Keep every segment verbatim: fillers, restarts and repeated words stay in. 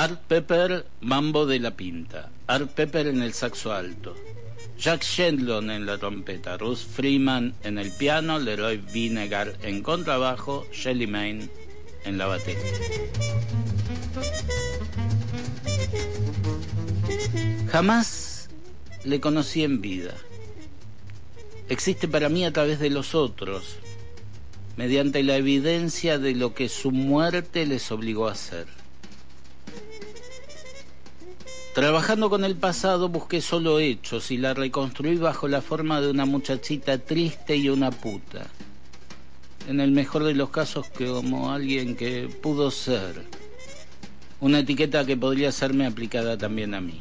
Art Pepper, Mambo de la Pinta. Art Pepper en el saxo alto. Jack Shendlon en la trompeta. Ruth Freeman en el piano. Leroy Vinegar en contrabajo. Shelly Manne en la batería. Jamás le conocí en vida. Existe para mí a través de los otros, mediante la evidencia de lo que su muerte les obligó a hacer. Trabajando con el pasado busqué solo hechos y la reconstruí bajo la forma de una muchachita triste y una puta. En el mejor de los casos como alguien que pudo ser. Una etiqueta que podría serme aplicada también a mí.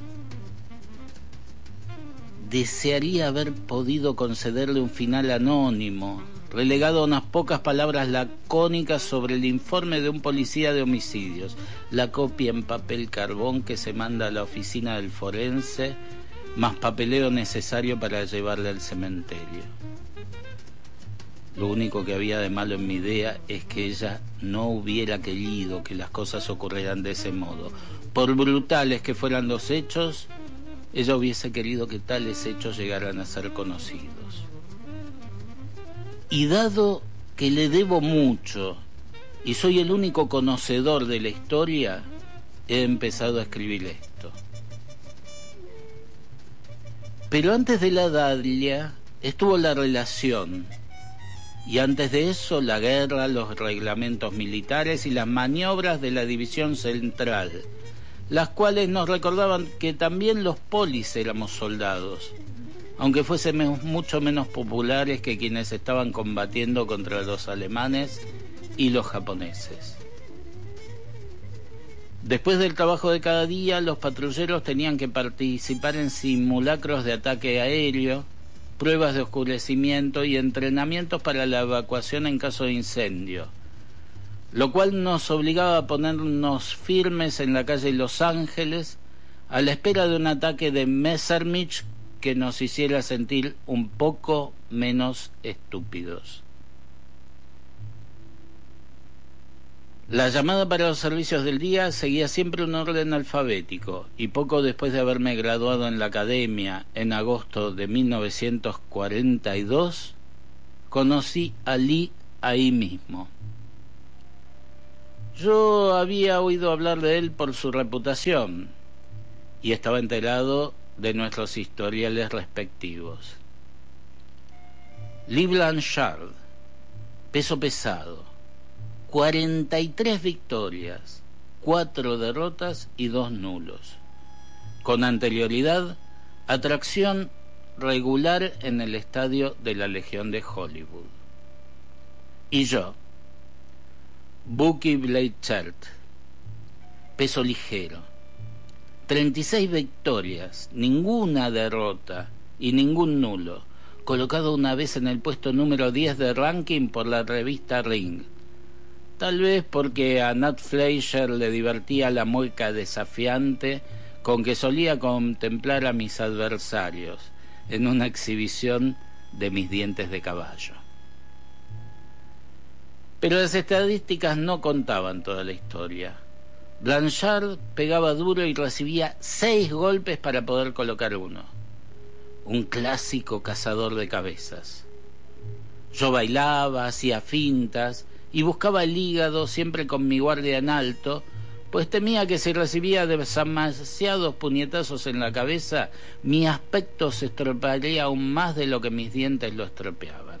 Desearía haber podido concederle un final anónimo, relegado a unas pocas palabras lacónicas sobre el informe de un policía de homicidios, la copia en papel carbón que se manda a la oficina del forense, más papeleo necesario para llevarle al cementerio. Lo único que había de malo en mi idea es que ella no hubiera querido que las cosas ocurrieran de ese modo. Por brutales que fueran los hechos, ella hubiese querido que tales hechos llegaran a ser conocidos. Y dado que le debo mucho y soy el único conocedor de la historia, he empezado a escribir esto. Pero antes de la Dalia estuvo la relación, y antes de eso la guerra, los reglamentos militares y las maniobras de la División Central, las cuales nos recordaban que también los polis éramos soldados, aunque fuésemos mucho menos populares que quienes estaban combatiendo contra los alemanes y los japoneses. Después del trabajo de cada día, los patrulleros tenían que participar en simulacros de ataque aéreo, pruebas de oscurecimiento y entrenamientos para la evacuación en caso de incendio, lo cual nos obligaba a ponernos firmes en la calle Los Ángeles a la espera de un ataque de Messerschmitt que nos hiciera sentir un poco menos estúpidos. La llamada para los servicios del día seguía siempre un orden alfabético, y poco después de haberme graduado en la academia en agosto de mil novecientos cuarenta y dos, conocí a Lee ahí mismo. Yo había oído hablar de él por su reputación y estaba enterado de nuestros historiales respectivos. Lee Blanchard, peso pesado, cuarenta y tres victorias, cuatro derrotas y dos nulos. Con anterioridad, atracción regular en el estadio de la Legión de Hollywood. Y yo, Bucky Blanchard, peso ligero, treinta y seis victorias, ninguna derrota y ningún nulo, colocado una vez en el puesto número diez de ranking por la revista Ring. Tal vez porque a Nat Fleischer le divertía la mueca desafiante con que solía contemplar a mis adversarios en una exhibición de mis dientes de caballo. Pero las estadísticas no contaban toda la historia. Blanchard pegaba duro y recibía seis golpes para poder colocar uno. Un clásico cazador de cabezas. Yo bailaba, hacía fintas y buscaba el hígado siempre con mi guardia en alto, pues temía que si recibía demasiados puñetazos en la cabeza, mi aspecto se estropearía aún más de lo que mis dientes lo estropeaban.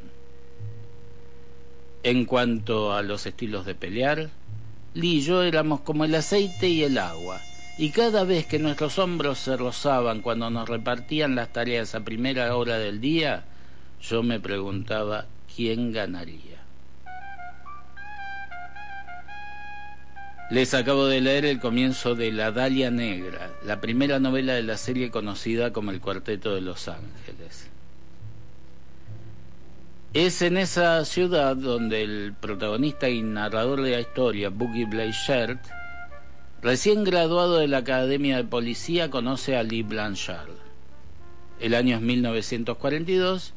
En cuanto a los estilos de pelear, Lee y yo éramos como el aceite y el agua, y cada vez que nuestros hombros se rozaban cuando nos repartían las tareas a primera hora del día, yo me preguntaba quién ganaría. Les acabo de leer el comienzo de La Dalia Negra, la primera novela de la serie conocida como El Cuarteto de Los Ángeles. Es en esa ciudad donde el protagonista y narrador de la historia, Bucky Blanchard, recién graduado de la Academia de Policía, conoce a Lee Blanchard. El año es mil novecientos cuarenta y dos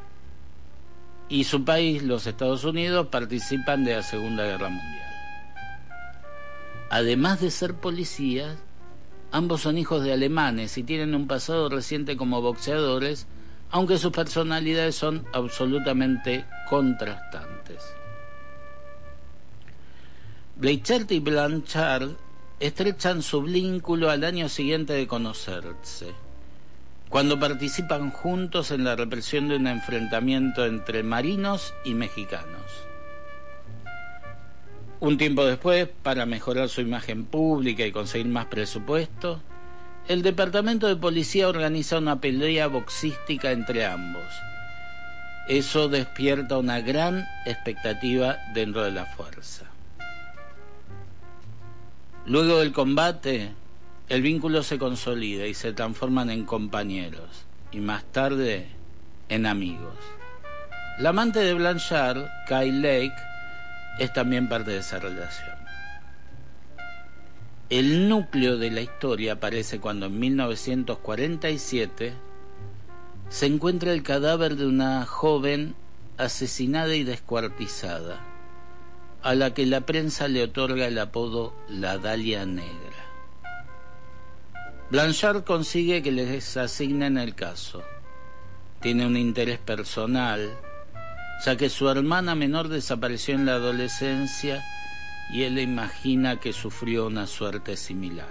y su país, los Estados Unidos, participan de la Segunda Guerra Mundial. Además de ser policías, ambos son hijos de alemanes y tienen un pasado reciente como boxeadores, aunque sus personalidades son absolutamente contrastantes. Bleichert y Blanchard estrechan su vínculo al año siguiente de conocerse, cuando participan juntos en la represión de un enfrentamiento entre marinos y mexicanos. Un tiempo después, para mejorar su imagen pública y conseguir más presupuesto, el departamento de policía organiza una pelea boxística entre ambos. Eso despierta una gran expectativa dentro de la fuerza. Luego del combate, el vínculo se consolida y se transforman en compañeros, y más tarde en amigos. La amante de Blanchard, Kay Lake, es también parte de esa relación. El núcleo de la historia aparece cuando en mil novecientos cuarenta y siete se encuentra el cadáver de una joven asesinada y descuartizada, a la que la prensa le otorga el apodo La Dalia Negra. Blanchard consigue que les asignen el caso. Tiene un interés personal, ya que su hermana menor desapareció en la adolescencia y él imagina que sufrió una suerte similar.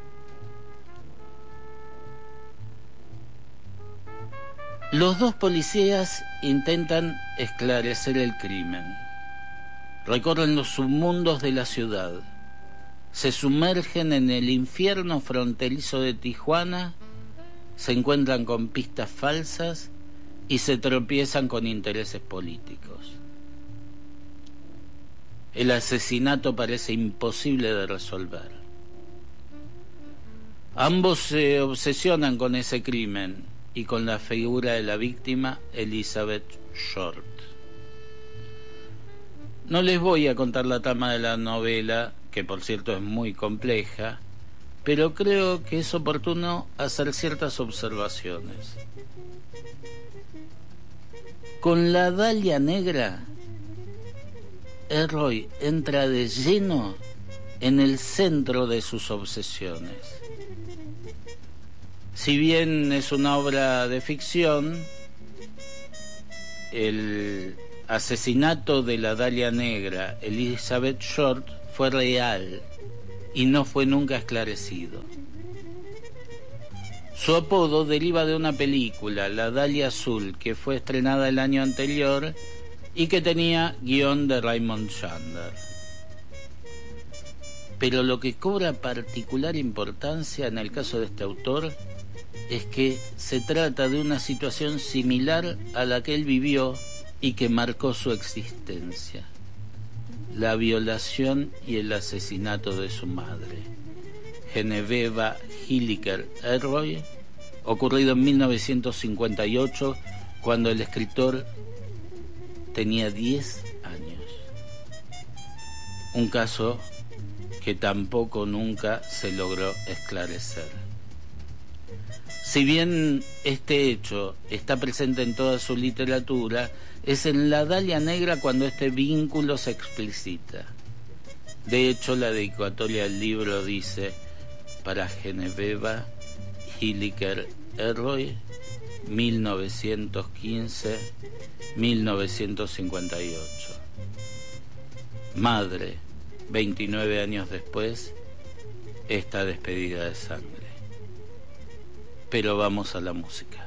Los dos policías intentan esclarecer el crimen. Recorren los submundos de la ciudad. Se sumergen en el infierno fronterizo de Tijuana, se encuentran con pistas falsas y se tropiezan con intereses políticos. El asesinato parece imposible de resolver. Ambos se obsesionan con ese crimen y con la figura de la víctima, Elizabeth Short. No les voy a contar la trama de la novela, que por cierto es muy compleja, pero creo que es oportuno hacer ciertas observaciones. Con La Dalia Negra, Ellroy entra de lleno en el centro de sus obsesiones. Si bien es una obra de ficción, el asesinato de la Dalia Negra, Elizabeth Short, fue real y no fue nunca esclarecido. Su apodo deriva de una película, La Dalia Azul, que fue estrenada el año anterior y que tenía guión de Raymond Chandler. Pero lo que cobra particular importancia en el caso de este autor es que se trata de una situación similar a la que él vivió y que marcó su existencia: la violación y el asesinato de su madre, Genevieve Hilliker Ellroy, ocurrido en mil novecientos cincuenta y ocho, cuando el escritor tenía diez años. Un caso que tampoco nunca se logró esclarecer. Si bien este hecho está presente en toda su literatura, es en La Dalia Negra cuando este vínculo se explicita. De hecho, la dedicatoria del libro dice: para Genevieve Hilliker Ellroy, mil novecientos quince a mil novecientos cincuenta y ocho. Madre, veintinueve años después, esta despedida de sangre. Pero vamos a la música.